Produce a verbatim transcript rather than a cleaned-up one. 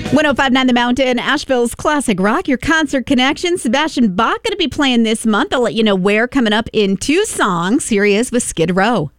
one oh five point nine The Mountain, Asheville's classic rock, your concert connection. Sebastian Bach going to be playing this month. I'll let you know where coming up in two songs. Here he is with Skid Row.